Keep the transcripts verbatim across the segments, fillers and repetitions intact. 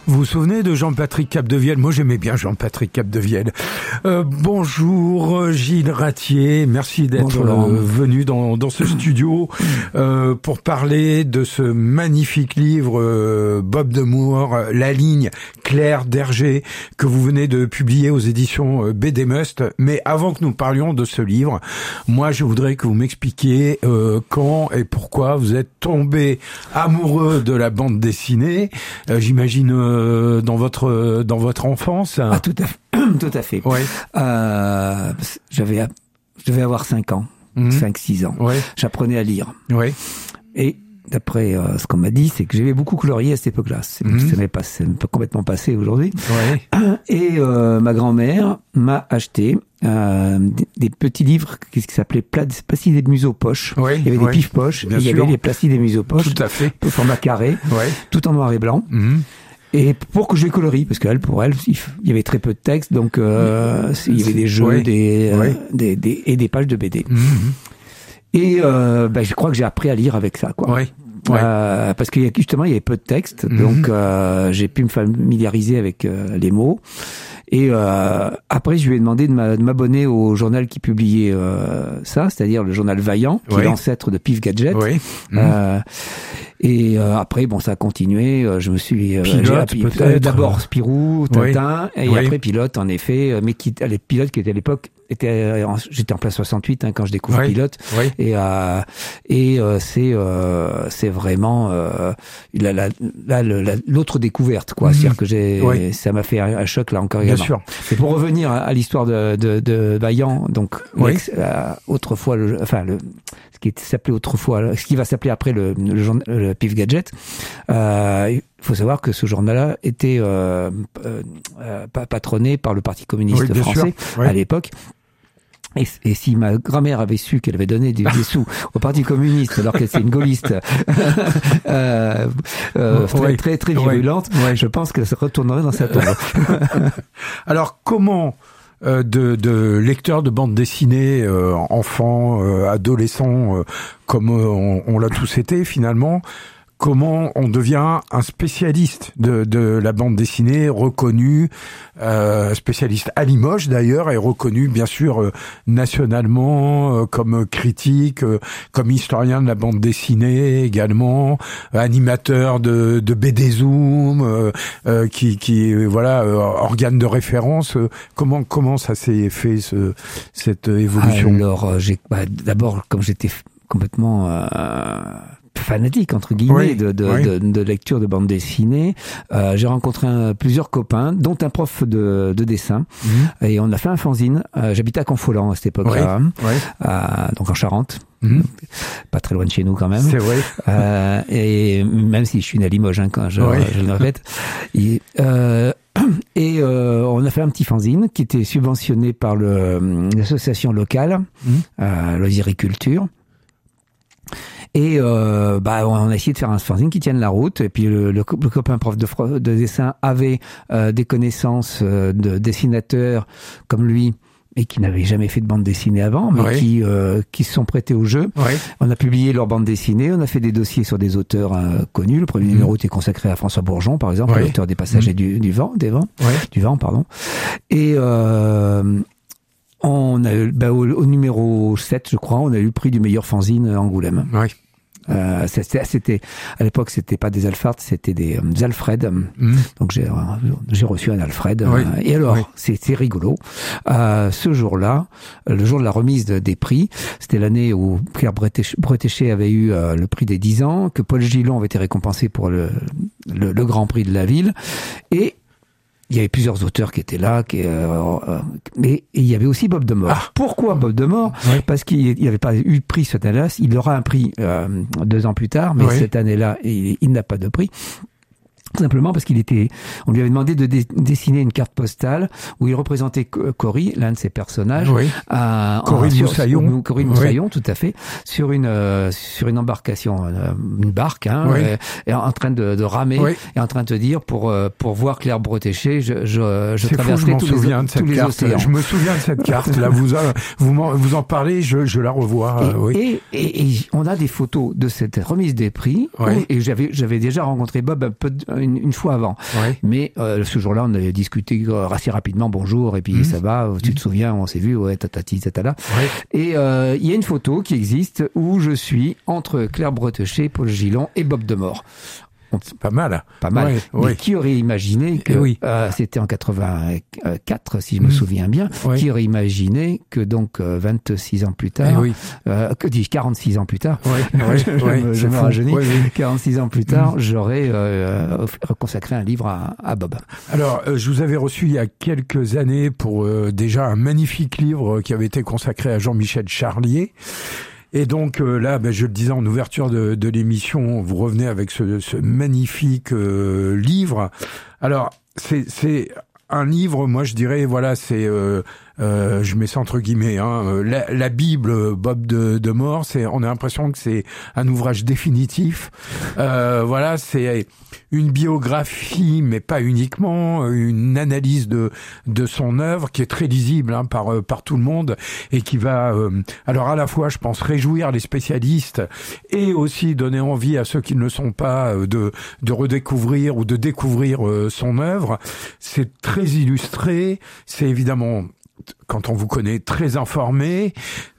Vous vous souvenez de Jean-Patrick Capdevielle? Moi, j'aimais bien Jean-Patrick Capdevielle. Euh, bonjour Gilles Ratier, merci d'être euh, venu dans, dans ce studio euh, pour parler de ce magnifique livre euh, Bob de Moor, La ligne, Claire Derger, que vous venez de publier aux éditions euh, B D Must. Mais avant que nous parlions de ce livre, moi, je voudrais que vous m'expliquiez euh, quand et pourquoi vous êtes tombé amoureux de la bande dessinée. Euh, j'imagine euh, dans votre dans votre enfance. Ah, tout à fait. Tout à fait. Ouais. Euh, j'avais, je devais avoir cinq ans, mmh. cinq six ans. Ouais. J'apprenais à lire. Ouais. Et d'après euh, ce qu'on m'a dit, c'est que j'aimais beaucoup colorier à cette époque-là. C'est, mmh. ça m'est passé, complètement passé aujourd'hui. Ouais. Et euh, ma grand-mère m'a acheté euh, des, des petits livres qui, qui s'appelaient Placides et Museau-Poche. Ouais. Il y avait ouais. des pifs-poches, et il y sûr. avait les Placides et Museau-Poche. Tout à fait. Au format carré, ouais. tout en noir et blanc. Mmh. Et pour que je les colorie, parce qu'elle, pour elle, il y avait très peu de texte, donc euh, il y avait des jeux, ouais. des, ouais. euh, des, des et des pages de B D. Mmh. Et euh, ben, je crois que j'ai appris à lire avec ça, quoi. Ouais. Ouais. Euh, parce que justement, il y avait peu de texte, mmh. donc euh, j'ai pu me familiariser avec euh, les mots. Et euh, après, je lui ai demandé de m'abonner au journal qui publiait euh, ça, c'est-à-dire le journal Vaillant, qui ouais. est l'ancêtre de Pif Gadget. Ouais. Mmh. Euh, et euh, après, bon, ça a continué. Je me suis euh, Pilote, j'ai, peut-être. Euh, d'abord Spirou, Tintin, ouais. et ouais. après Pilote, en effet. Mais qui, les pilotes qui étaient à l'époque, étaient, j'étais en place soixante-huit hein, quand je découvre ouais. Pilote. Ouais. Et euh, et euh, c'est euh, c'est vraiment euh, la, la, la, la, l'autre découverte, quoi. Mmh. C'est-à-dire que j'ai, ouais. ça m'a fait un, un choc là encore. Bien également. sûr. Et pour revenir à, à l'histoire de, de, de Vaillant, donc oui. euh, autrefois, le, enfin le, ce qui s'appelait autrefois, ce qui va s'appeler après le, le, le, le Pif Gadget. Euh, il faut savoir que ce journal-là était euh, euh, patronné par le Parti communiste oui, français oui. à l'époque. Et, et si ma grand-mère avait su qu'elle avait donné des, des sous au Parti communiste alors qu'elle était une gaulliste euh, euh, très, ouais. très très virulente, ouais. je pense qu'elle se retournerait dans sa tombe. Alors comment euh, de, de lecteurs de bande dessinée, euh, enfants, euh, adolescents, euh, comme euh, on, on l'a tous été finalement, comment on devient un spécialiste de, de la bande dessinée, reconnu, euh, spécialiste à Limoges d'ailleurs, et reconnu bien sûr euh, nationalement euh, comme critique, euh, comme historien de la bande dessinée également, euh, animateur de, de B D Zoom, euh, euh, qui, qui voilà euh, organe de référence. Euh, comment comment ça s'est fait ce, cette évolution? Alors j'ai bah, d'abord comme j'étais complètement euh, fanatique entre guillemets oui, de, de, oui. de, de lecture de bande dessinée. Euh, j'ai rencontré un, plusieurs copains, dont un prof de, de dessin, mmh. et on a fait un fanzine. Euh, j'habitais à Confolens à cette époque-là, oui, oui. Euh, donc en Charente, mmh. pas très loin de chez nous quand même. C'est vrai. Euh, et même si je suis né à Limoges, hein, quand je, oui. je le répète. Et, euh, et euh, on a fait un petit fanzine qui était subventionné par le, l'association locale, mmh. euh, Loisiriculture. Et euh, bah on a essayé de faire un fanzine qui tienne la route. Et puis le, le, le copain prof de, de dessin avait euh, des connaissances euh, de dessinateurs comme lui et qui n'avaient jamais fait de bande dessinée avant, mais oui. qui euh, qui se sont prêtés au jeu. Oui. On a publié leur bande dessinée, on a fait des dossiers sur des auteurs euh, connus. Le premier mmh. numéro était consacré à François Bourgeon, par exemple, oui. l'auteur des Passagers mmh. du, du vent, des vents, oui. du vent, pardon. Et euh, on a eu, bah, au, au numéro sept, je crois, on a eu le prix du meilleur fanzine à Angoulême. Oui. Euh, c'était, c'était, à l'époque, c'était pas des Alphard, c'était des, des Alfred. Mmh. Donc j'ai, j'ai reçu un Alfred. Oui. Euh, et alors, oui. c'était rigolo. Euh, ce jour-là, le jour de la remise de, des prix, c'était l'année où Claire Bretéché avait eu euh, le prix des dix ans, que Paul Gillon avait été récompensé pour le, le, le Grand Prix de la ville. Et il y avait plusieurs auteurs qui étaient là, qui, euh, euh, mais il y avait aussi Bob de Moor. Ah. Pourquoi Bob de Moor? Oui. Parce qu'il n'avait pas eu de prix cette année-là. Il aura un prix euh, deux ans plus tard, mais oui. cette année-là, il, il n'a pas de prix. Simplement parce qu'il était, on lui avait demandé de dé- dessiner une carte postale où il représentait Cory, l'un de ses personnages, oui. à, Cory Moussaillon, Cory Moussaillon, oui. tout à fait, sur une euh, sur une embarcation, euh, une barque, hein, oui. et, et en train de, de ramer, oui. et en train de te dire pour euh, pour voir Claire Bretéché, je je, je traversais tous, les, de tous les océans. Je me souviens de cette carte. Là, vous a, vous m'en, vous en parlez, je je la revois. Et, euh, oui. et, et, et on a des photos de cette remise des prix. Oui. Et j'avais j'avais déjà rencontré Bob un peu une une, une fois avant. Ouais. Mais euh, ce jour-là, on avait discuté assez rapidement, bonjour, et puis mmh. ça va, tu te souviens, on s'est vu, ouais, tatati, tatala. Ouais. Et euh, il y a une photo qui existe où je suis entre Claire Bretéché, Paul Gillon et Bob Demore. C'est pas mal. Pas mal. Ouais, mais ouais. qui aurait imaginé que oui. euh, c'était en quatre-vingt-quatre, si je me mmh. souviens bien, ouais. qui aurait imaginé que donc euh, vingt-six ans plus tard, oui. euh, que dis-je, quarante-six ans plus tard, ouais, ouais, je, ouais, me, je me rajeunis, ouais, oui. quarante-six ans plus tard, mmh. j'aurais euh, consacré un livre à, à Bob. Alors, euh, je vous avais reçu il y a quelques années pour euh, déjà un magnifique livre qui avait été consacré à Jean-Michel Charlier. Et donc euh, là, ben, je le disais en ouverture de, de l'émission, vous revenez avec ce, ce magnifique euh, livre. Alors, c'est, c'est un livre, moi je dirais, voilà, c'est, euh, euh, je mets ça entre guillemets, hein, la, la Bible Bob de, de Mort. C'est, on a l'impression que c'est un ouvrage définitif. Euh, voilà, c'est une biographie, mais pas uniquement, une analyse de de son œuvre qui est très lisible hein, par par tout le monde et qui va, euh, alors à la fois, je pense, réjouir les spécialistes et aussi donner envie à ceux qui ne le sont pas de de redécouvrir ou de découvrir euh, son œuvre. C'est très illustré, c'est évidemment, quand on vous connaît, très informé.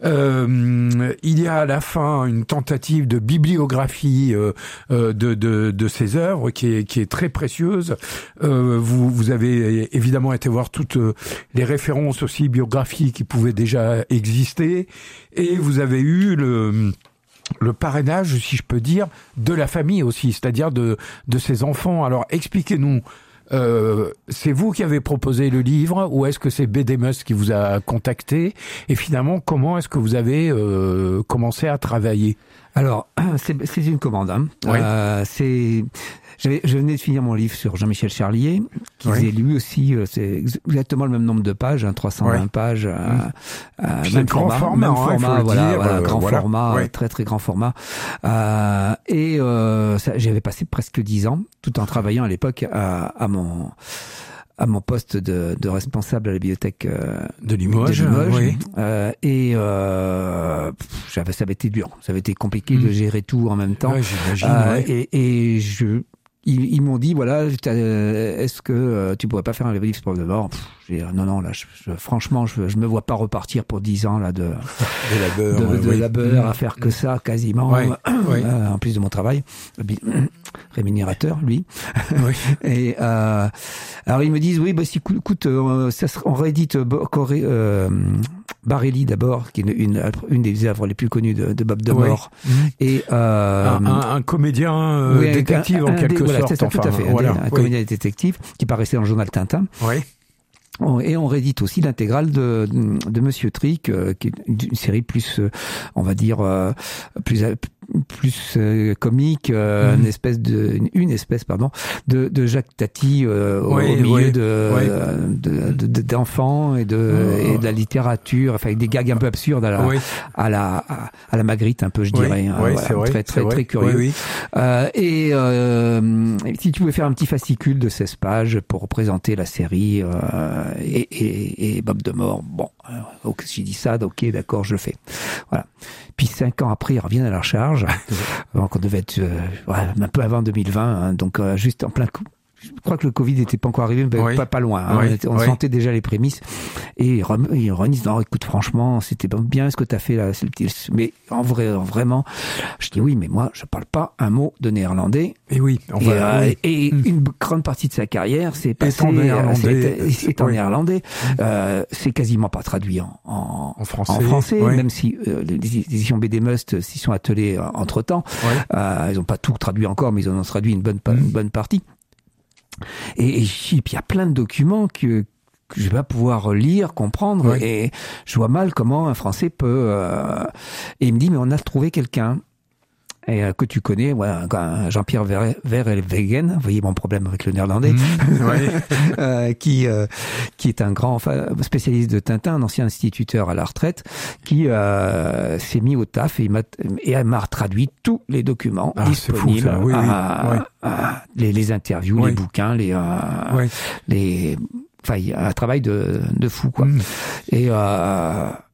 Euh, il y a à la fin une tentative de bibliographie euh, euh, de, de, de ses œuvres qui est, qui est très précieuse. Euh, vous, vous avez évidemment été voir toutes les références aussi biographiques qui pouvaient déjà exister. Et vous avez eu le... le parrainage, si je peux dire, de la famille aussi, c'est-à-dire de, de ses enfants. Alors, expliquez-nous. Euh, c'est vous qui avez proposé le livre ou est-ce que c'est B D Must qui vous a contacté? Et finalement, comment est-ce que vous avez euh, commencé à travailler? Alors, c'est, c'est une commande. Hein. Oui. Euh, c'est, j'avais, je venais de finir mon livre sur Jean-Michel Charlier, qui oui. faisait lui aussi, euh, c'est exactement le même nombre de pages, hein, trois cent vingt oui. pages, euh, mmh. euh, même format, format, même hein, format, voilà, dire, voilà, euh, grand voilà. format, oui. très très grand format. Euh, et euh, ça, j'avais passé presque dix ans, tout en travaillant à l'époque à, à mon à mon poste de, de responsable à la bibliothèque euh, de Limoges, de Limoges. Oui. Euh, et euh, j'avais, ça avait été dur, ça avait été compliqué mmh. de gérer tout en même temps. Ouais, j'imagine, euh, ouais. et, et je, ils, ils m'ont dit voilà, est-ce que euh, tu pourrais pas faire un livre pour de mort? J'ai dit, non non là, je, je, franchement, je, je me vois pas repartir pour dix ans là de de labeur, de, de oui. labeur mmh. à faire que ça quasiment. Ouais, ouais. Euh, en plus de mon travail rémunérateur, lui. Oui. Et euh, alors ils me disent oui, bah si écoute, euh, ça sera, on réédite euh, Corée, euh, Barelli d'abord, qui est une, une, une des œuvres les plus connues de, de Bob Demore. Oui. Et euh, un, un, un comédien euh, oui, détective un, un, en quelque voilà, sorte. C'est ça, enfin, tout à fait. Voilà. Un, un oui. comédien détective qui paraissait dans le journal Tintin. Oui. Et on réédite aussi l'intégrale de, de Monsieur Trick, euh, qui est une série plus, euh, on va dire, euh, plus plus euh, comique, euh, mmh. une espèce de une espèce pardon de, de Jacques Tati euh, oui, au milieu oui, de, oui. de, de, de d'enfants et de oh. et de la littérature, enfin avec des gags un peu absurdes à la oui. à la à, à la Magritte un peu, je dirais. Oui, hein, oui, voilà, c'est vrai, très très c'est très vrai. curieux. Oui, oui. Euh, et euh, si tu pouvais faire un petit fascicule de seize pages pour représenter la série euh, et, et, et Bob Demore, bon, donc j'ai dit ça, ok, d'accord, je le fais. Voilà. Puis cinq ans après, ils reviennent à la charge. Donc on devait être euh, ouais, un peu avant deux mille vingt, hein, donc euh, juste en plein coup. Je crois que le Covid n'était pas encore arrivé, mais oui. pas, pas loin. Hein. Oui. On, était, on oui. sentait déjà les prémices. Et ils redisent, non, écoute, franchement, c'était bien ce que tu as fait là. Mais en vrai, vraiment, je dis oui, mais moi, je parle pas un mot de néerlandais. Et oui. On et, va, euh, oui. et mmh. une grande partie de sa carrière, c'est passé en néerlandais. C'est, c'est en oui. néerlandais. Euh, c'est quasiment pas traduit en, en, en français, en français oui. même si euh, les éditions B D Must s'y sont attelées euh, entre temps. Oui. Euh, ils ont pas tout traduit encore, mais ils en ont traduit une bonne, mmh. une bonne partie. Et, et puis il y a plein de documents que, que je vais pas pouvoir lire, comprendre, oui. et je vois mal comment un Français peut. Euh... Et il me dit mais on a trouvé quelqu'un et euh, que tu connais, ouais, Jean-Pierre Verhelvegen, vous voyez mon problème avec le néerlandais, mmh, ouais. euh, qui euh, qui est un grand spécialiste de Tintin, un ancien instituteur à la retraite, qui euh, s'est mis au taf et, il m'a, et m'a traduit tous les documents ah, disponibles, fou, oui, à, oui, ouais. à, les, les interviews, ouais. les bouquins, les euh, ouais. les, enfin, il y a un travail de de fou quoi. Mmh. Et euh,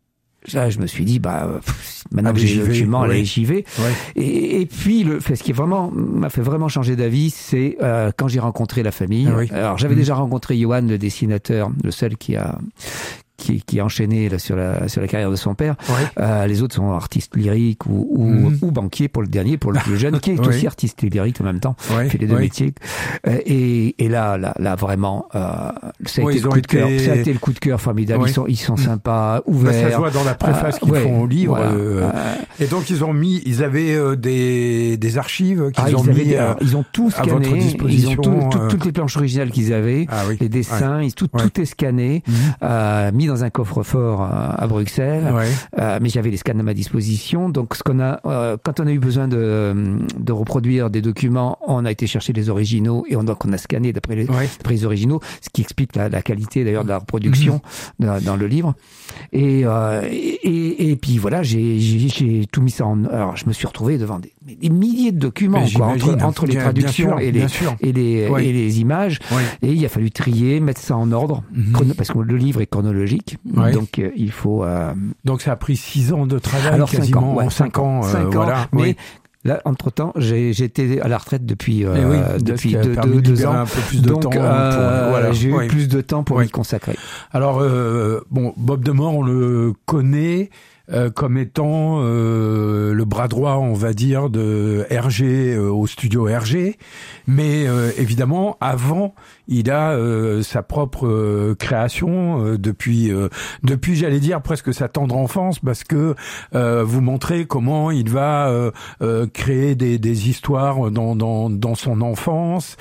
là, je me suis dit, bah, pff, maintenant allez, que j'ai le document, oui. allez, j'y vais. Ouais. Et, et puis, le, ce qui est vraiment, m'a fait vraiment changer d'avis, c'est euh, quand j'ai rencontré la famille. Ah oui. Alors, j'avais mmh. déjà rencontré Johan, le dessinateur, le seul qui a qui, qui a enchaîné là, sur la sur la carrière de son père. Ouais. Euh, les autres sont artistes lyriques ou ou, mmh. ou banquiers pour le dernier, pour le plus jeune, qui est oui. aussi artiste lyrique en même temps. Ouais. Fait les deux ouais. métiers. Euh, et, et là, là, là, vraiment, euh, ça a ouais, été le coup été... de cœur. Ça a été le coup de cœur formidable. Ouais. Ils sont, ils sont sympas, ouverts. Bah, ça se voit dans la préface euh, qu'ils ouais, font au livre. voilà. Euh, euh, et donc ils ont mis, ils avaient euh, des des archives qu'ils ah, ont ils, avaient, mis alors, euh, ils ont tout à votre scanné. disposition. Ils ont tout, tout, euh... toutes les planches originales qu'ils avaient, ah, oui. les dessins, ouais. ils, tout, ouais. tout est scanné, mmh. euh, mis dans un coffre-fort à Bruxelles. Ouais. Euh, mais j'avais les scans à ma disposition. Donc, ce qu'on a, euh, quand on a eu besoin de, de reproduire des documents, on a été chercher les originaux et on, donc on a scanné d'après les, ouais. d'après les originaux, ce qui explique la, la qualité d'ailleurs de la reproduction mmh. dans, dans le livre. Et, euh, et, et, et puis voilà, j'ai, j'ai, j'ai tout mis ça en. Alors, je me suis retrouvé devant des, des milliers de documents quoi, entre, entre les traductions sûr, et, les, et, les, ouais. et les images. Ouais. Et il a fallu trier, mettre ça en ordre, mmh. chrono, parce que le livre est chronologique. Ouais. Donc, euh, il faut. Euh, Donc ça a pris six ans de travail, alors quasiment cinq ans, ouais, cinq ans, cinq euh, ans, voilà. Mais oui. là, entre-temps, j'ai, j'ai été à la retraite depuis euh, oui, depuis deux, deux, deux ans. Un peu plus de Donc, temps euh, pour, voilà. j'ai eu oui. plus de temps pour oui. m'y consacrer. Alors euh, bon, Bob Demore, on le connaît. Euh, comme étant euh, le bras droit, on va dire, de Hergé euh, au studio Hergé. Mais euh, évidemment, avant, il a euh, sa propre euh, création euh, depuis, euh, depuis, j'allais dire, presque sa tendre enfance, parce que euh, vous montrez comment il va euh, euh, créer des, des histoires dans, dans, dans son enfance.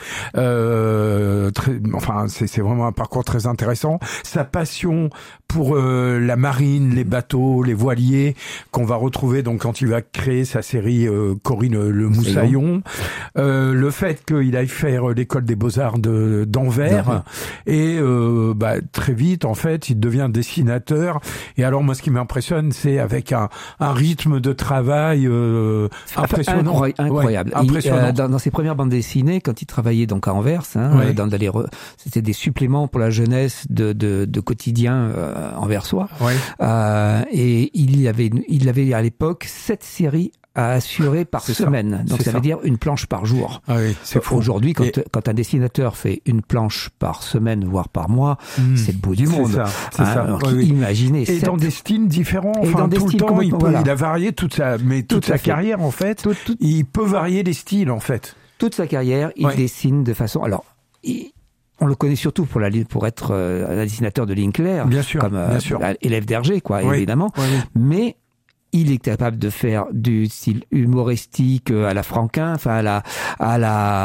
Euh, très, enfin, c'est, c'est vraiment un parcours très intéressant. Sa passion pour euh, la marine, les bateaux, les voiles qu'on va retrouver donc quand il va créer sa série euh, Corinne le Moussaillon, euh, le fait qu'il aille faire l'école des beaux-arts de d'Anvers ouais. et euh, bah, très vite en fait il devient dessinateur. Et alors moi ce qui m'impressionne c'est avec un, un rythme de travail euh, impressionnant, Incroy- incroyable. Ouais, impressionnant. Il, euh, dans, dans ses premières bandes dessinées, quand il travaillait donc à Anvers, hein, ouais. dans, dans les re... c'était des suppléments pour la jeunesse de, de, de quotidien euh, anversois. Ouais. Euh, et il y avait il avait à l'époque sept séries à assurer par c'est semaine. Ça. Donc c'est ça, ça veut dire une planche par jour. Ah oui, c'est fou. Aujourd'hui, quand, et... quand un dessinateur fait une planche par semaine, voire par mois, mmh, c'est le bout du monde. C'est ça. C'est hein, ça. Alors, oui, oui. Imaginez. Et sept... dans des styles différents. Et enfin, dans des tout styles le temps, il, peut, voilà. il a varié toute sa, mais toute tout sa carrière en fait. Tout, tout... Il peut varier les styles en fait. Toute sa carrière, il ouais. dessine de façon. Alors. Il... On le connaît surtout pour, la, pour être euh, un dessinateur de Linkler, bien sûr, comme euh, bien sûr. élève d'Hergé, quoi, oui. évidemment. Oui, oui. Mais il est capable de faire du style humoristique à la Franquin, enfin à la, à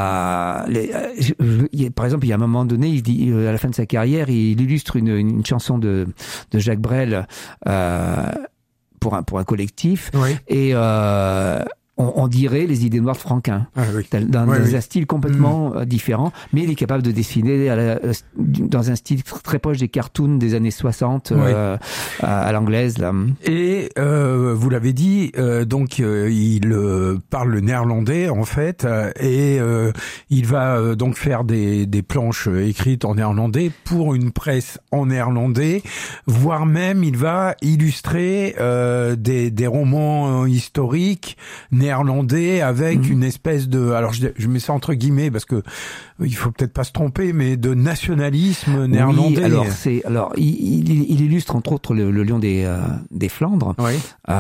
la. Les, je, je, par exemple, il y a un moment donné, il dit à la fin de sa carrière, il illustre une, une chanson de, de Jacques Brel euh, pour un pour un collectif, oui. et euh, On, on dirait les idées noires de Franquin, ah, oui. dans, ouais, dans oui. un style complètement mmh. différent, mais il est capable de dessiner à la, dans un style très proche des cartoons des années soixante, oui. euh, à, à l'anglaise. Là. Et euh, vous l'avez dit, euh, donc euh, il euh, parle le néerlandais en fait, euh, et euh, il va euh, donc faire des, des planches écrites en néerlandais pour une presse en néerlandais, voire même il va illustrer euh, des, des romans historiques néerlandais avec mmh. une espèce de, alors je, je mets ça entre guillemets parce que il faut peut-être pas se tromper, mais de nationalisme néerlandais. Oui, alors c'est, alors il, il, il illustre entre autres le, le Lion des euh, des Flandres, oui.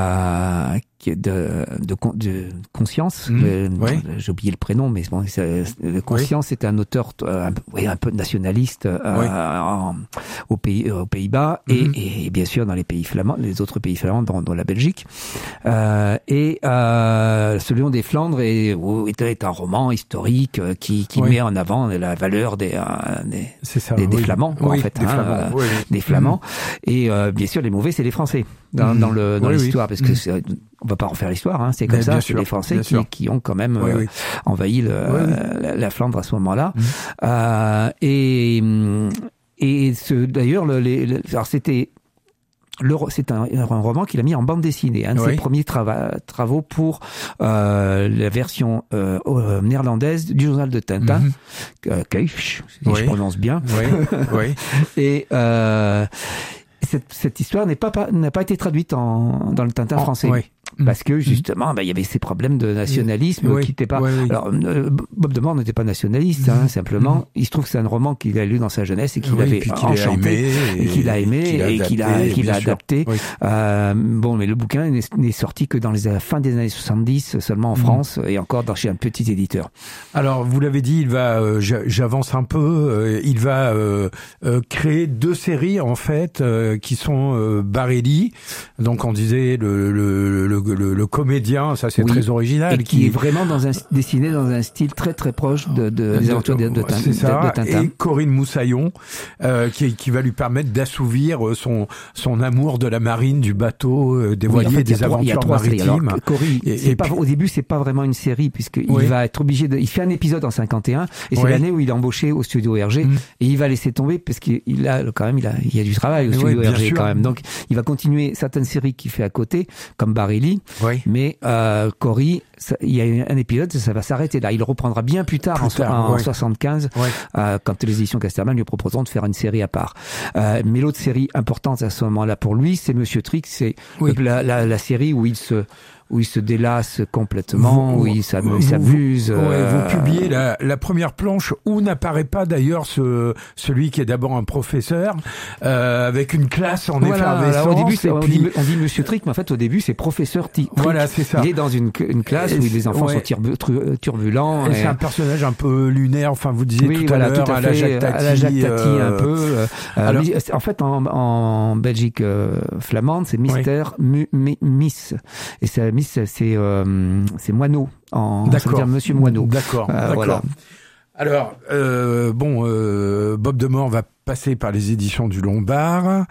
euh, de, de, de Conscience. Mmh. Le, oui. J'ai oublié le prénom, mais bon, c'est, Conscience oui. est un auteur euh, un, oui, un peu nationaliste euh, oui. en, aux pays aux Pays-Bas mmh. et, et bien sûr dans les pays flamands, les autres pays flamands, dont, dont la Belgique. Euh, et euh, ce Lion des Flandres est, est, est un roman historique euh, qui, qui oui. met en avant la valeur des euh, des, ça, des, des oui. Flamands oui, en fait, des hein, Flamands, euh, oui. des Flamands. Mmh. Et euh, bien sûr les mauvais c'est les Français dans, mmh. dans le dans oui, l'histoire oui. parce que c'est, on va pas refaire l'histoire, hein, c'est comme Mais ça, c'est sûr, les Français qui, qui ont quand même oui, euh, oui. envahi le, oui, euh, la, la Flandre à ce moment-là. Mmh. Euh, et et ce, d'ailleurs, le, les, le, alors c'était Le, c'est un, un roman qu'il a mis en bande dessinée, un de oui. ses premiers trava, travaux pour euh, la version euh, euh, néerlandaise du journal de Tintin, mm-hmm. euh, Keif, si oui. je prononce bien. Oui. oui. Et euh, cette, cette histoire n'est pas, pas, n'a pas été traduite en, dans le Tintin oh, français. Oui. Parce que justement, bah, il y avait ces problèmes de nationalisme oui, qui n'étaient pas. Oui, oui. Alors, euh, Bob de Moor n'était pas nationaliste, hein, mmh. simplement. Mmh. Il se trouve que c'est un roman qu'il a lu dans sa jeunesse et qu'il oui, avait qu'il enchanté et, et qu'il a aimé qu'il a et qu'il a, qu'il a adapté. Oui. Euh, bon, mais le bouquin n'est, n'est sorti que dans les à la fin des années soixante-dix, seulement en mmh. France et encore dans chez un petit éditeur. Alors, vous l'avez dit, il va. Euh, j'avance un peu. Euh, il va euh, euh, créer deux séries en fait euh, qui sont euh, Barelli. Donc, on disait le le, le Le, le comédien, ça c'est oui, très original, et qui, qui est vraiment dans un dessiné dans un style très très proche de, de, des aventures de, de, de, c'est ça, de, de Tintin. Et Corinne Moussaillon, euh, qui, qui va lui permettre d'assouvir son son amour de la marine, du bateau, euh, des voiliers, oui, en fait, des aventures maritimes. Alors, Corinne, et, c'est et pas, puis, au début c'est pas vraiment une série puisqu'il oui. va être obligé de, il fait un épisode en cinquante et un et c'est oui. l'année où il est embauché au studio R G mmh. et il va laisser tomber parce qu'il a quand même il a il y a du travail au studio oui, R G sûr. Quand même, donc il va continuer certaines séries qu'il fait à côté comme Barelli. Oui. Mais euh, Cory, ça, il y a un épisode, ça va s'arrêter là. Il reprendra bien plus tard, plus en, tard en, ouais. en soixante-quinze, ouais. euh, quand les éditions Casterman lui proposeront de faire une série à part. Euh, mais l'autre série importante à ce moment-là pour lui, c'est Monsieur Trix, c'est oui. la, la, la série où il se où il se délasse complètement, vous, où il s'amuse. Vous, euh... vous publiez la, la première planche où n'apparaît pas d'ailleurs ce, celui qui est d'abord un professeur, euh, avec une classe en voilà, effervescence. Au début, on, puis... dit, on dit Monsieur Trick, mais en fait, au début, c'est Professeur Trick. Voilà, c'est ça. Il est dans une, une classe et où les enfants ouais. sont turbu- turbulents. Et et... C'est un personnage un peu lunaire, enfin, vous disiez oui, tout voilà, à l'heure, tout à, à la Jacques Tati. À la Jacques Tati, euh... un peu. Euh, Alors... En fait, en, en Belgique euh, flamande, c'est Mister oui. Mu, Miss. Et c'est Miss, c'est... Euh, c'est Moineau, en, ça veut dire Monsieur Moineau. D'accord, euh, d'accord. Voilà. Alors, euh, bon, euh, Bob de Moor va passer par les éditions du Lombard,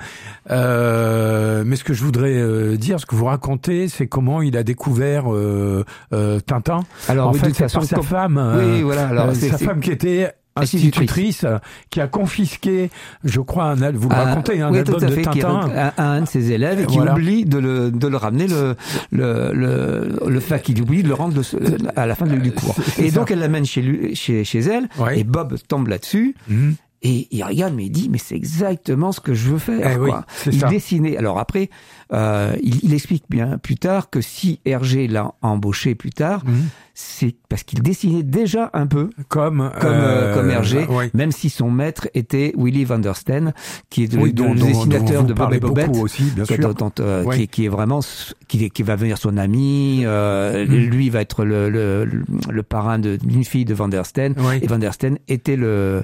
euh, mais ce que je voudrais euh, dire, ce que vous racontez, c'est comment il a découvert euh, euh, Tintin. Alors, en oui, fait, c'est par sa comme... femme, oui, voilà. Alors, euh, c'est, sa c'est... femme qui était institutrice, qui a confisqué, je crois, un, vous le ah, racontez, un oui, album tout à de fait, Tintin qui, à, à un de ses élèves et qui voilà. oublie de le, de le ramener le, le, le, le fait qu'il oublie de le rendre le, à la fin du cours. C'est, c'est et ça. Donc elle l'amène chez lui, chez, chez elle, ouais. et Bob tombe là-dessus. Mmh. Et il regarde, mais il dit, mais c'est exactement ce que je veux faire. Eh quoi. Oui, il ça. dessinait. Alors après, euh, il, il explique bien plus tard que si R G l'a embauché plus tard, mmh. c'est parce qu'il dessinait déjà un peu comme comme, euh, comme R G, oui. même si son maître était Willy van der Steen, qui est le, oui, dont, le dont, dessinateur dont de Bob et Bobette, aussi, bien sûr. Dont, dont, euh, oui. qui, qui est vraiment qui, qui va devenir son ami. Euh, mmh. Lui va être le, le, le, le parrain de, d'une fille de van der Steen, oui. et van der Steen était le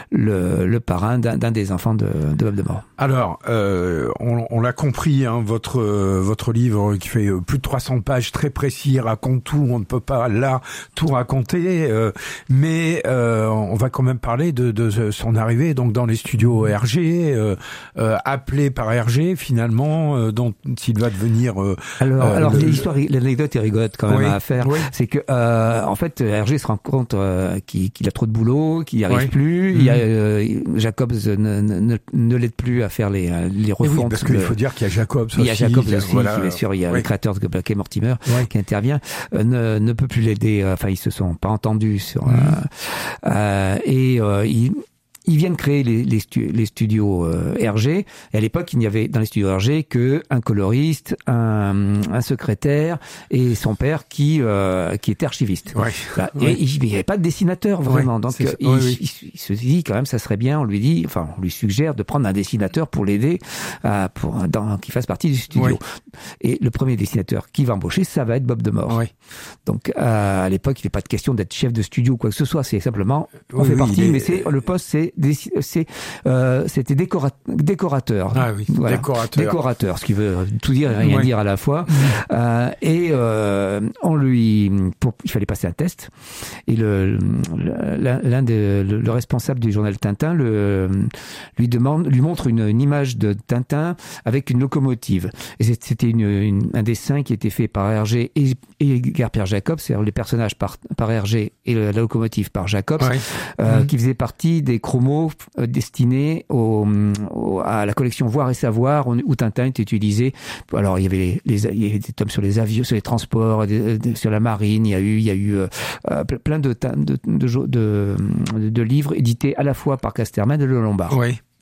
le, le parrain d'un, d'un des enfants de, de Bob de Moor. Alors, euh, on, on l'a compris, hein, votre euh, votre livre qui fait plus de trois cents pages, très précis, raconte tout. On ne peut pas là tout raconter, euh, mais euh, on va quand même parler de, de son arrivée donc dans les studios R G, euh, euh, appelé par R G finalement, euh, dont il va devenir. Euh, alors, euh, alors le... l'histoire, l'anecdote est rigolote quand même oui, à faire. Oui. C'est que euh, en fait, R G se rend compte euh, qu'il, qu'il a trop de boulot, qu'il n'y arrive oui. plus. Mmh. Il y a euh, Jacobs ne, ne, ne l'aide plus à faire les les refontes. Oui, parce qu'il de... faut dire qu'il y a Jacobs aussi. Il y a Jacobs aussi, voilà. qui bien sûr, il y a oui. le créateur de Black et Mortimer oui. qui intervient, euh, ne, ne peut plus l'aider. Enfin, ils se sont pas entendus sur. Mmh. Euh, euh, et euh, il Ils viennent créer les, les, stu- les studios euh, R G. Et à l'époque, il n'y avait dans les studios R G que un coloriste, un, un secrétaire et son père qui euh, qui était archiviste. Ouais. Bah, ouais. Et il n'y avait pas de dessinateur vraiment. Ouais, donc euh, il, ouais, oui. il, il se dit quand même, ça serait bien. On lui dit, enfin, on lui suggère de prendre un dessinateur pour l'aider, euh, pour dans, qu'il fasse partie du studio. Ouais. Et le premier dessinateur qui va embaucher, ça va être Bob de Moor. Ouais. Donc euh, à l'époque, il n'est pas de question d'être chef de studio ou quoi que ce soit. C'est simplement on oui, fait oui, partie, est... mais c'est le poste, c'est c'est euh, c'était décora- décorateur. Ah oui, voilà. décorateur. Décorateur, ce qui veut tout dire et rien ouais. dire à la fois. Euh, et euh, on lui, pour, il fallait passer un test. Et le, l'un, l'un des, le, le responsable du journal Tintin le, lui demande, lui montre une, une image de Tintin avec une locomotive. Et c'était une, une, un dessin qui était fait par Hergé et, et Pierre Jacobs, c'est-à-dire les personnages par, par Hergé et la locomotive par Jacobs, ouais. euh, mmh. qui faisaient partie des chromos destinés au, au, à la collection Voir et Savoir, où Tintin était utilisé. Alors il y avait les, les il y avait des tomes sur les avions, sur les transports, des, des, sur la marine. Il y a eu il y a eu euh, plein de de, de, de, de, de livres édités à la fois par Casterman et le Lombard. Oui.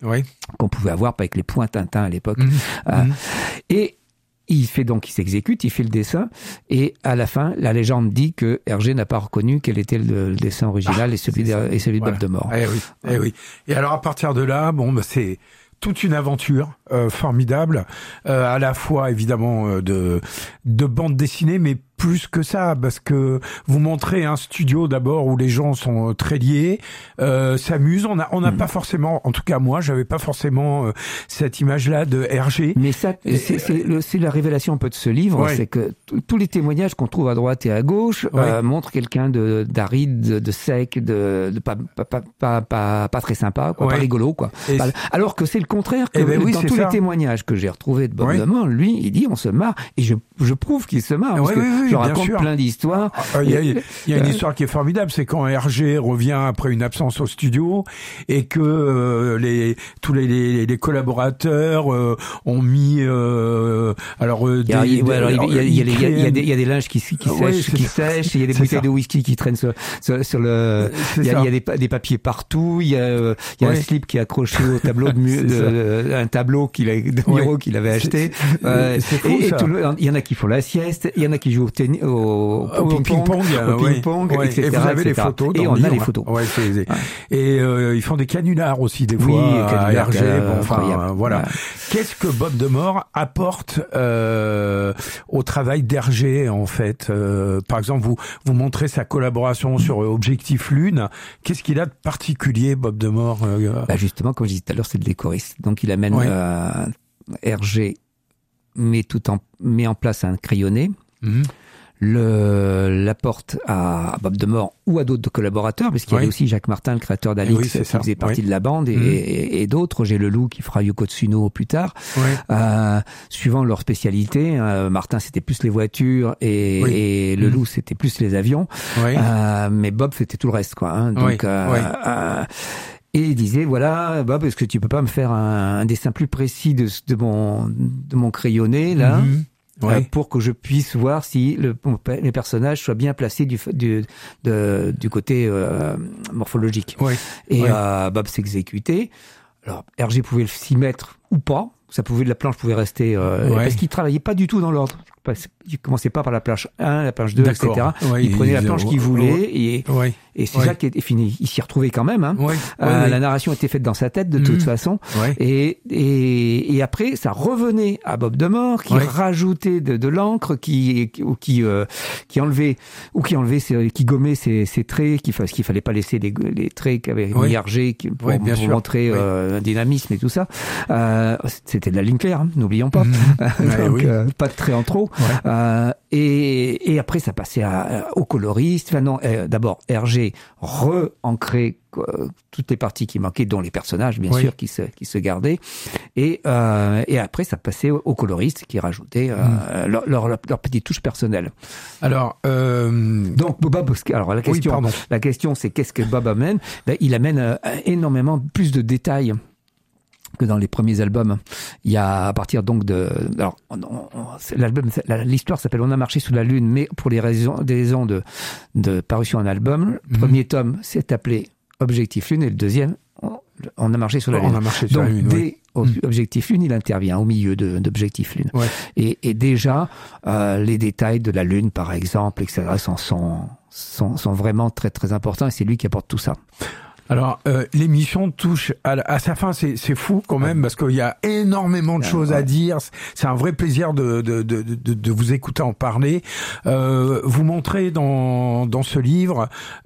Oui. Qu'on pouvait avoir avec les points Tintin à l'époque. Mmh. Euh, Mmh. Et il fait donc, il s'exécute, il fait le dessin, et à la fin, la légende dit que Hergé n'a pas reconnu quel était le, le dessin original ah, et celui de, et celui de voilà. Bob de Mort. Eh oui, eh oui. Et alors à partir de là, bon, bah, c'est toute une aventure euh, formidable, euh, à la fois évidemment euh, de de bande dessinée, mais plus que ça, parce que vous montrez un studio d'abord où les gens sont très liés, euh, s'amusent. On a on n'a mmh. pas forcément, en tout cas moi, j'avais pas forcément euh, cette image-là de Hergé. Mais ça, c'est, c'est, le, c'est la révélation un peu de ce livre, ouais. c'est que t- tous les témoignages qu'on trouve à droite et à gauche ouais. euh, montrent quelqu'un de d'aride, de, de sec, de, de pas, pas pas pas pas pas très sympa, quoi, ouais. pas rigolo, quoi. Et alors que c'est le contraire que ben oui, dans tous ça. les témoignages que j'ai retrouvés de Bob ouais. de Mort, lui, il dit on se marre et je je prouve qu'il se marre. Parce ouais, que oui, oui, je raconte sûr. plein d'histoires. Il y a, il y a une histoire qui est formidable, c'est quand Hergé revient après une absence au studio et que euh, les tous les, les, les collaborateurs euh, ont mis euh, alors euh, des, il y a, ouais, alors, alors, il y a, il y a, il y a, il y a des il y a des linges qui qui ouais, sèchent, qui sèchent, il y a des bouteilles ça. de whisky qui traînent sur sur, sur le il y, a, il y a des des papiers partout, il y a euh, il y a ouais. un slip qui est accroché au tableau de, mu- de un tableau qu'il a de Miro ouais. qu'il avait acheté. C'est, euh, c'est fou, et, ça. et tout le, il y en a qui font la sieste, il y en a qui jouent au tennis, au, au, au ping-pong, au ping-pong, ouais, et cetera. Et vous avez et cetera. les photos. Et on livre. a les photos. Ouais, c'est, c'est... Ouais. Et euh, ils font des canulars aussi des fois oui, à Hergé. Bon, enfin, incroyable. voilà. Ouais. Qu'est-ce que Bob de Mort apporte euh, au travail d'Hergé en fait euh, par exemple, vous vous montrez sa collaboration sur Objectif Lune. Qu'est-ce qu'il a de particulier, Bob de Mort euh... bah Justement, comme je disais tout à l'heure, c'est le décoriste. Donc, il amène ouais. euh, Hergé, met tout en met en place un crayonné. Mm-hmm. Le, l'apporte à Bob de Mort ou à d'autres collaborateurs, parce qu'il y oui. avait aussi Jacques Martin, le créateur d'Alix, oui, qui ça. faisait partie oui. de la bande, et, mmh. et, et d'autres. Roger Leloup qui fera Yoko Tsuno plus tard. Oui. Euh, suivant leur spécialité, euh, Martin c'était plus les voitures et, oui. et Leloup mmh. c'était plus les avions. Oui. Euh, mais Bob c'était tout le reste, quoi. Hein. Donc, oui. euh, oui. euh, et il disait, voilà, Bob, est-ce que tu peux pas me faire un, un dessin plus précis de, de mon de mon crayonné là? Mmh. Ouais. Euh, pour que je puisse voir si le, les personnages soient bien placés du, du, de, du côté euh, morphologique. Ouais. Et ouais. Euh, Bob s'exécutait. Alors Hergé pouvait s'y mettre ou pas. Ça pouvait, la planche pouvait rester euh, ouais. parce qu'il travaillait pas du tout dans l'ordre. Il commençait pas par la planche un, la planche deux, D'accord. et cetera. Ouais, il, il prenait la planche qu'il voulait ouais. et, ouais. et c'est ouais. ça qui est fini. Il s'y retrouvait quand même. Hein. Ouais. Euh, ouais. La narration était faite dans sa tête de mmh. toute façon. Ouais. Et, et, et après, ça revenait à Bob de Mort qui ouais. rajoutait de, de l'encre, qui ou qui euh, qui enlevait ou qui enlevait, ses, qui gommait ses, ses traits, qu'il qu'il fallait pas laisser les, les traits qu'avait ouais. mis Hergé pour, ouais, bien pour sûr. montrer ouais. euh, un dynamisme et tout ça. Euh, c'était de la ligne claire, hein, n'oublions pas. Mmh. Donc ouais, oui. euh, pas de traits en trop. Ouais. Euh, Et, et après, ça passait à, à, au coloriste. Enfin non, euh, d'abord, Hergé re-ancrait euh, toutes les parties qui manquaient, dont les personnages, bien oui. sûr, qui se, qui se gardaient. Et, euh, et après, ça passait au, au coloriste qui rajoutait euh, mmh. leur, leur, leur, leur petite touche personnelle. Alors, euh... donc Bob, alors la question, oui, la question, c'est qu'est-ce que Bob amène? Ben, il amène euh, énormément plus de détails que dans les premiers albums. Il y a à partir donc de alors on, on, l'album l'histoire s'appelle On a marché sous la lune, mais pour les raisons des raisons de de parution en album, le mmh. premier tome s'est appelé Objectif Lune et le deuxième on, on a marché sur la on lune. A marché sur donc la lune, dès oui. Objectif Lune, il intervient au milieu de d'Objectif Lune. Ouais. Et, et déjà euh, les détails de la lune par exemple, et cetera sont sont sont, sont vraiment très très importants et c'est lui qui apporte tout ça. Alors, euh, l'émission touche à, à sa fin, c'est, c'est fou quand même, parce qu'il y a énormément de choses à dire. C'est un vrai plaisir de, de, de, de, de vous écouter en parler. Euh, vous montrez dans, dans ce livre,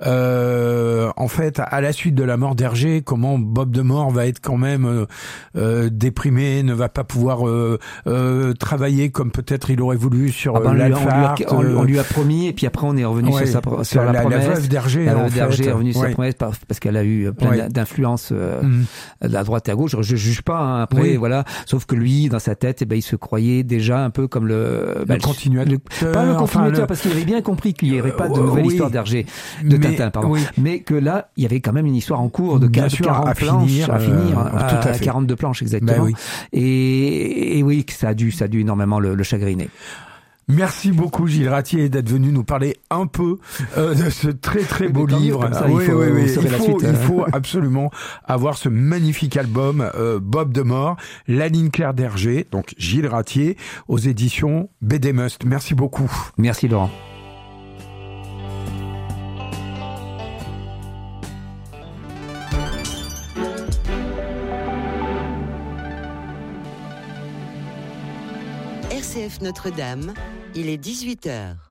euh, en fait, à la suite de la mort d'Hergé, comment Bob de Mort va être quand même euh, euh, déprimé, ne va pas pouvoir euh, euh, travailler comme peut-être il aurait voulu sur ah ben, l'Alphard. On, on, on lui a promis, et puis après on est revenu ouais, sur, sa, sur la, la promesse. La veuve d'Hergé, la en veuve d'Hergé fait. est revenue sur ouais. sa promesse parce qu'elle a eu plein ouais. d'influences euh, mmh. de la droite et à gauche. Je juge pas hein, après, oui. voilà. Sauf que lui, dans sa tête, eh ben, il se croyait déjà un peu comme le, le ben, continuateur. Le, pas le continuateur, enfin, le... parce qu'il avait bien compris qu'il n'y aurait pas de nouvelle oui. histoire d'Hergé, de mais, Tintin, pardon. Oui. Mais que là, il y avait quand même une histoire en cours de bien sûr, quarante à planches finir, à finir, euh, à, tout à, à fait. quarante-deux planches exactement. Ben oui. Et, et oui, que ça a dû, ça a dû énormément le, le chagriner. Merci beaucoup Gilles Ratier d'être venu nous parler un peu euh, de ce très très beau livre. Ça, oui, il faut, oui, oui. il Il la faut, suite, il hein. faut absolument avoir ce magnifique album euh, Bob de Mort, La ligne claire d'Hergé, donc Gilles Ratier, aux éditions B D Must. Merci beaucoup. Merci Laurent. R C F Notre-Dame, il est dix-huit heures.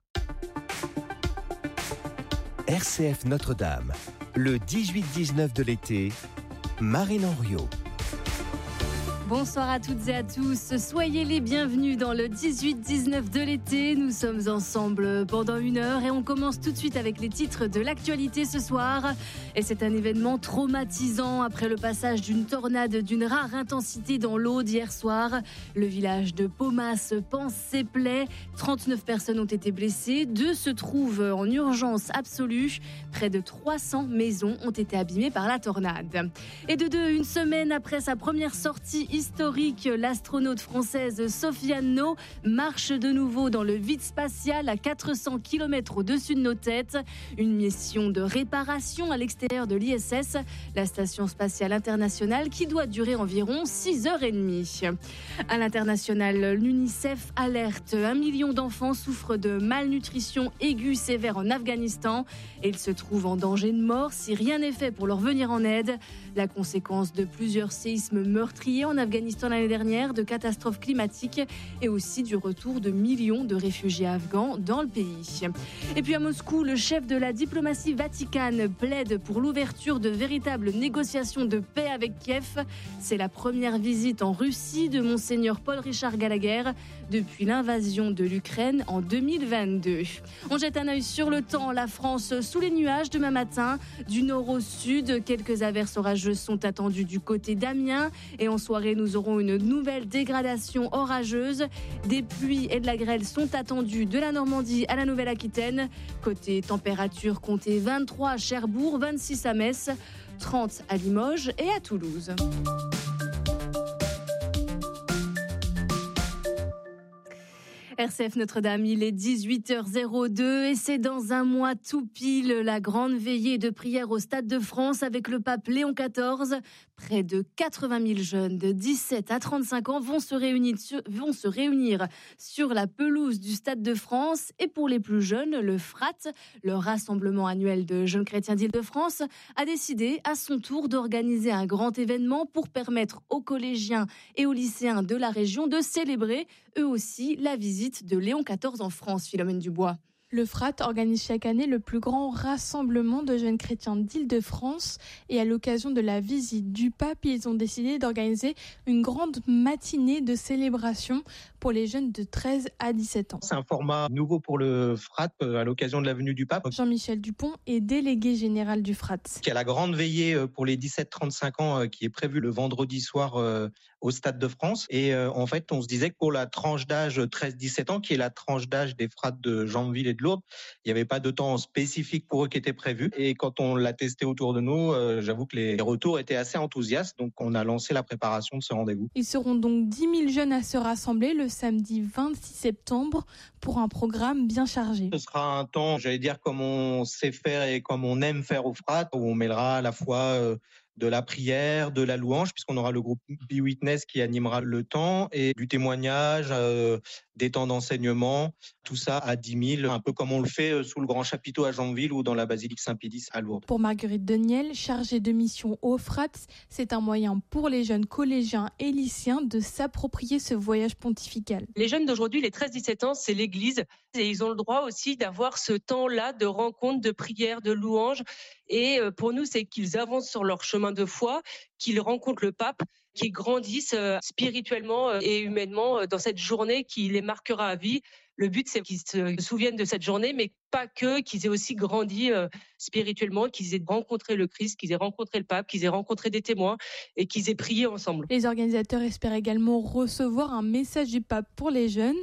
R C F Notre-Dame, le dix-huit dix-neuf de l'été, Marine Henriot. Bonsoir à toutes et à tous, soyez les bienvenus dans le dix-huit dix-neuf de l'été. Nous sommes ensemble pendant une heure et on commence tout de suite avec les titres de l'actualité ce soir. Et c'est un événement traumatisant après le passage d'une tornade d'une rare intensité dans l'Aude hier soir. Le village de Paumas panse ses plaies. trente-neuf personnes ont été blessées, deux se trouvent en urgence absolue. Près de trois cents maisons ont été abîmées par la tornade. Et de deux, une semaine après sa première sortie historique, l'astronaute française Sofiane No marche de nouveau dans le vide spatial à quatre cents kilomètres au-dessus de nos têtes. Une mission de réparation à l'extérieur de l'I S S, la station spatiale internationale, qui doit durer environ six heures trente. À l'international, l'UNICEF alerte. Un million d'enfants souffrent de malnutrition aiguë sévère en Afghanistan et ils se trouvent en danger de mort si rien n'est fait pour leur venir en aide. La conséquence de plusieurs séismes meurtriers en Afghanistan l'année dernière, de catastrophes climatiques et aussi du retour de millions de réfugiés afghans dans le pays. Et puis à Moscou, le chef de la diplomatie vaticane plaide pour l'ouverture de véritables négociations de paix avec Kiev. C'est la première visite en Russie de Monseigneur Paul-Richard Gallagher depuis l'invasion de l'Ukraine en deux mille vingt-deux. On jette un œil sur le temps. La France sous les nuages demain matin. Du nord au sud, quelques averses orageuses sont attendues du côté d'Amiens. Et en soirée, nous aurons une nouvelle dégradation orageuse. Des pluies et de la grêle sont attendues de la Normandie à la Nouvelle-Aquitaine. Côté température, comptez vingt-trois à Cherbourg, vingt-six à Metz, trente à Limoges et à Toulouse. R C F Notre-Dame, il est dix-huit heures deux et c'est dans un mois tout pile la grande veillée de prière au Stade de France avec le pape Léon quatorze. Près de quatre-vingt mille jeunes de dix-sept à trente-cinq ans vont se réunir sur, vont se réunir sur la pelouse du Stade de France. Et pour les plus jeunes, le F R A T, le Rassemblement annuel de jeunes chrétiens d'Île-de-France, a décidé à son tour d'organiser un grand événement pour permettre aux collégiens et aux lycéens de la région de célébrer eux aussi la visite de Léon quatorze en France. Philomène Dubois. Le F R A T organise chaque année le plus grand rassemblement de jeunes chrétiens d'Île-de-France et à l'occasion de la visite du pape, ils ont décidé d'organiser une grande matinée de célébration pour les jeunes de treize à dix-sept ans. C'est un format nouveau pour le F R A T à l'occasion de la venue du pape. Jean-Michel Dupont est délégué général du F R A T. Il y a la grande veillée pour les dix-sept à trente-cinq ans qui est prévue le vendredi soir au Stade de France. Et en fait, on se disait que pour la tranche d'âge treize à dix-sept ans, qui est la tranche d'âge des F R A T de Janville et de Lourdes, il n'y avait pas de temps spécifique pour eux qui était prévu. Et quand on l'a testé autour de nous, euh, j'avoue que les retours étaient assez enthousiastes. Donc, on a lancé la préparation de ce rendez-vous. Ils seront donc dix mille jeunes à se rassembler le samedi vingt-six septembre pour un programme bien chargé. Ce sera un temps, j'allais dire, comme on sait faire et comme on aime faire au F R A T, où on mêlera à la fois euh, de la prière, de la louange, puisqu'on aura le groupe Be Witness qui animera le temps, et du témoignage, euh, des temps d'enseignement, tout ça à dix mille, un peu comme on le fait sous le grand chapiteau à Janville ou dans la basilique Saint-Pédis à Lourdes. Pour Marguerite Deniel, chargée de mission au F R A T, c'est un moyen pour les jeunes collégiens et lycéens de s'approprier ce voyage pontifical. Les jeunes d'aujourd'hui, les treize à dix-sept ans, c'est l'Église et ils ont le droit aussi d'avoir ce temps-là de rencontre, de prière, de louange. Et pour nous, c'est qu'ils avancent sur leur chemin de foi, qu'ils rencontrent le pape, qu'ils grandissent spirituellement et humainement dans cette journée qui les marquera à vie. Le but, c'est qu'ils se souviennent de cette journée, mais pas que, qu'ils aient aussi grandi spirituellement, qu'ils aient rencontré le Christ, qu'ils aient rencontré le pape, qu'ils aient rencontré des témoins et qu'ils aient prié ensemble. Les organisateurs espèrent également recevoir un message du pape pour les jeunes.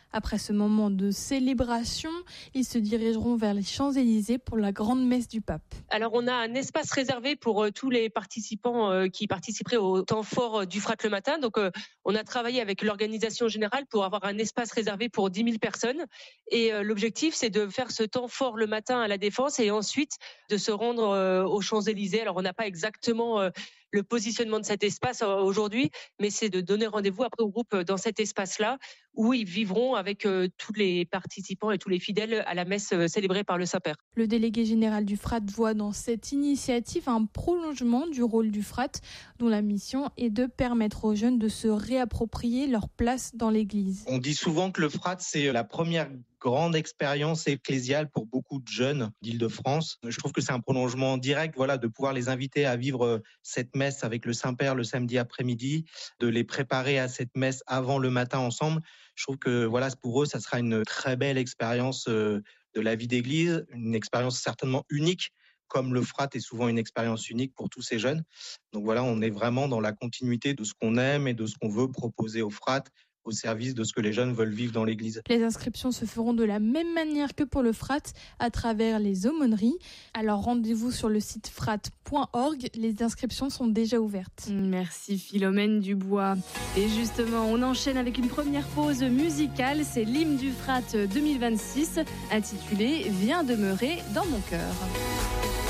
Après ce moment de célébration, ils se dirigeront vers les Champs-Élysées pour la grande messe du pape. Alors on a un espace réservé pour euh, tous les participants euh, qui participeraient au temps fort euh, du Frat le matin. Donc euh, on a travaillé avec l'organisation générale pour avoir un espace réservé pour dix mille personnes. Et euh, l'objectif, c'est de faire ce temps fort le matin à la Défense et ensuite de se rendre euh, aux Champs-Élysées. Alors on n'a pas exactement euh, le positionnement de cet espace euh, aujourd'hui, mais c'est de donner rendez-vous après au groupe dans cet espace-là où ils vivront avec euh, tous les participants et tous les fidèles à la messe euh, célébrée par le Saint-Père. Le délégué général du Frat voit dans cette initiative un prolongement du rôle du Frat, dont la mission est de permettre aux jeunes de se réapproprier leur place dans l'Église. On dit souvent que le Frat, c'est la première grande expérience ecclésiale pour beaucoup de jeunes d'Île-de-France. Je trouve que c'est un prolongement direct, voilà, de pouvoir les inviter à vivre cette messe avec le Saint-Père le samedi après-midi, de les préparer à cette messe avant le matin ensemble. Je trouve que voilà, pour eux, ça sera une très belle expérience de la vie d'église, une expérience certainement unique, comme le Frat est souvent une expérience unique pour tous ces jeunes. Donc voilà, on est vraiment dans la continuité de ce qu'on aime et de ce qu'on veut proposer au Frat, au service de ce que les jeunes veulent vivre dans l'église. Les inscriptions se feront de la même manière que pour le Frat, à travers les aumôneries. Alors rendez-vous sur le site frat point org, les inscriptions sont déjà ouvertes. Merci Philomène Dubois. Et justement, on enchaîne avec une première pause musicale, c'est l'hymne du Frat deux mille vingt-six, intitulé « Viens demeurer dans mon cœur ».